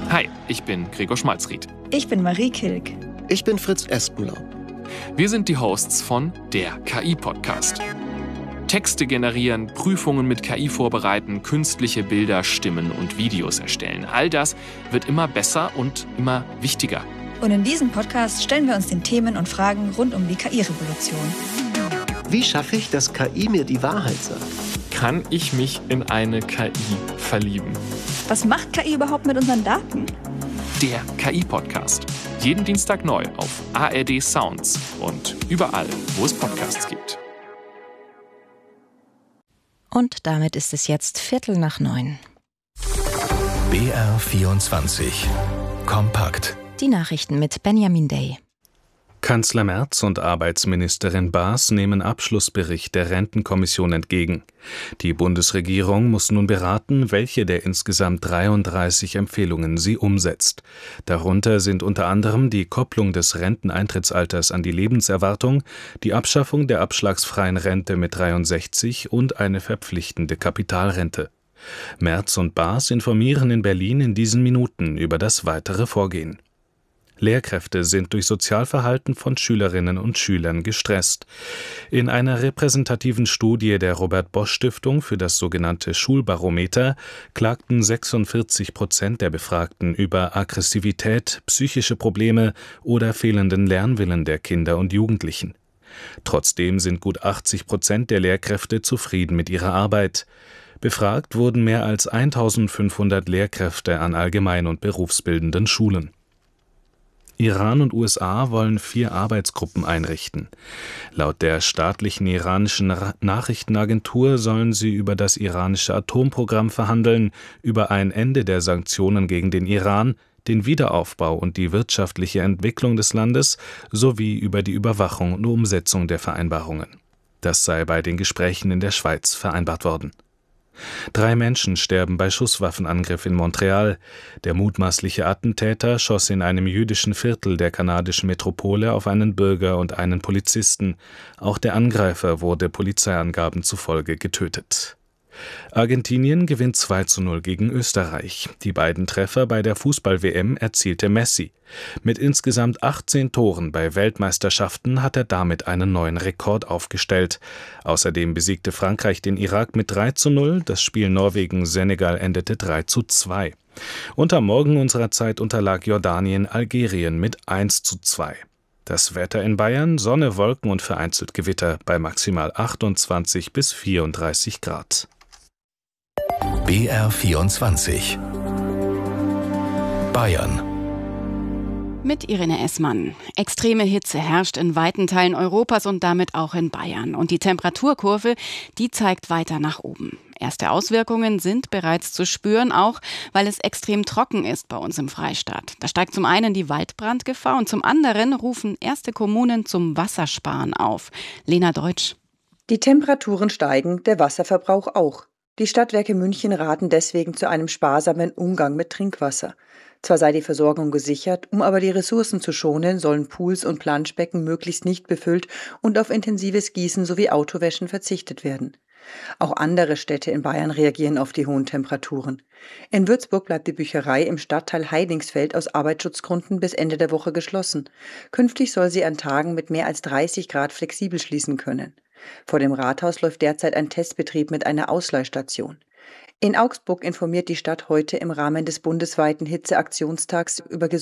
Hi, ich bin Gregor Schmalzried. Ich bin Marie Kilk. Ich bin Fritz Espenlaub. Wir sind die Hosts von der KI-Podcast. Texte generieren, Prüfungen mit KI vorbereiten, künstliche Bilder, Stimmen und Videos erstellen. All das wird immer besser und immer wichtiger. Und in diesem Podcast stellen wir uns den Themen und Fragen rund um die KI-Revolution. Wie schaffe ich, dass KI mir die Wahrheit sagt? Kann ich mich in eine KI verlieben? Was macht KI überhaupt mit unseren Daten? Der KI-Podcast. Jeden Dienstag neu auf ARD Sounds und überall, wo es Podcasts gibt. Und damit ist es jetzt 8:45. BR24 Kompakt. Die Nachrichten mit Benjamin Day. Kanzler Merz und Arbeitsministerin Baas nehmen Abschlussbericht der Rentenkommission entgegen. Die Bundesregierung muss nun beraten, welche der insgesamt 33 Empfehlungen sie umsetzt. Darunter sind unter anderem die Kopplung des Renteneintrittsalters an die Lebenserwartung, die Abschaffung der abschlagsfreien Rente mit 63 und eine verpflichtende Kapitalrente. Merz und Baas informieren in Berlin in diesen Minuten über das weitere Vorgehen. Lehrkräfte sind durch Sozialverhalten von Schülerinnen und Schülern gestresst. In einer repräsentativen Studie der Robert-Bosch-Stiftung für das sogenannte Schulbarometer klagten 46% der Befragten über Aggressivität, psychische Probleme oder fehlenden Lernwillen der Kinder und Jugendlichen. Trotzdem sind gut 80% der Lehrkräfte zufrieden mit ihrer Arbeit. Befragt wurden mehr als 1500 Lehrkräfte an allgemein- und berufsbildenden Schulen. Iran und USA wollen 4 Arbeitsgruppen einrichten. Laut der staatlichen iranischen Nachrichtenagentur sollen sie über das iranische Atomprogramm verhandeln, über ein Ende der Sanktionen gegen den Iran, den Wiederaufbau und die wirtschaftliche Entwicklung des Landes sowie über die Überwachung und Umsetzung der Vereinbarungen. Das sei bei den Gesprächen in der Schweiz vereinbart worden. 3 Menschen sterben bei Schusswaffenangriff in Montreal. Der mutmaßliche Attentäter schoss in einem jüdischen Viertel der kanadischen Metropole auf einen Bürger und einen Polizisten. Auch der Angreifer wurde Polizeiangaben zufolge getötet. Argentinien gewinnt 2:0 gegen Österreich. Die beiden Treffer bei der Fußball-WM erzielte Messi. Mit insgesamt 18 Toren bei Weltmeisterschaften hat er damit einen neuen Rekord aufgestellt. Außerdem besiegte Frankreich den Irak mit 3:0. Das Spiel Norwegen-Senegal endete 3:2. Und am Morgen unserer Zeit unterlag Jordanien Algerien mit 1:2. Das Wetter in Bayern: Sonne, Wolken und vereinzelt Gewitter bei maximal 28 bis 34 Grad. BR24 Bayern. Mit Irene Essmann. Extreme Hitze herrscht in weiten Teilen Europas und damit auch in Bayern. Und die Temperaturkurve, die zeigt weiter nach oben. Erste Auswirkungen sind bereits zu spüren, auch weil es extrem trocken ist bei uns im Freistaat. Da steigt zum einen die Waldbrandgefahr und zum anderen rufen erste Kommunen zum Wassersparen auf. Lena Deutsch. Die Temperaturen steigen, der Wasserverbrauch auch. Die Stadtwerke München raten deswegen zu einem sparsamen Umgang mit Trinkwasser. Zwar sei die Versorgung gesichert, um aber die Ressourcen zu schonen, sollen Pools und Planschbecken möglichst nicht befüllt und auf intensives Gießen sowie Autowäschen verzichtet werden. Auch andere Städte in Bayern reagieren auf die hohen Temperaturen. In Würzburg bleibt die Bücherei im Stadtteil Heidingsfeld aus Arbeitsschutzgründen bis Ende der Woche geschlossen. Künftig soll sie an Tagen mit mehr als 30 Grad flexibel schließen können. Vor dem Rathaus läuft derzeit ein Testbetrieb mit einer Ausleihstation. In Augsburg informiert die Stadt heute im Rahmen des bundesweiten Hitzeaktionstags über